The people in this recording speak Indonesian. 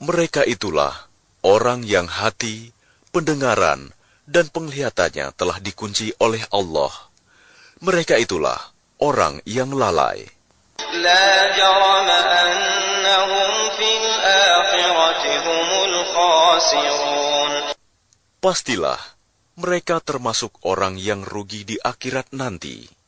Mereka itulah orang yang hati, pendengaran, dan penglihatannya telah dikunci oleh Allah. Mereka itulah orang yang lalai. لا جرم أنهم في الآخرة هم الخاسرون. Pastilah mereka termasuk orang yang rugi di akhirat nanti.